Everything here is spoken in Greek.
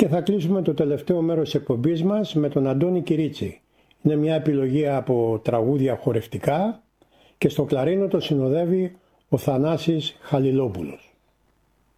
Και θα κλείσουμε το τελευταίο μέρος της εκπομπής μας με τον Αντώνη Κυρίτσι. Είναι μια επιλογή από τραγούδια χορευτικά και στο κλαρίνο το συνοδεύει ο Θανάσης Χαλιλόπουλος.